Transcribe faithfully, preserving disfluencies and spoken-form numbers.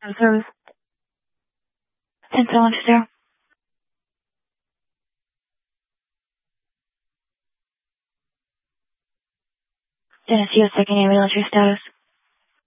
No service. ten seven zero. Geneseo second ambulance, your status.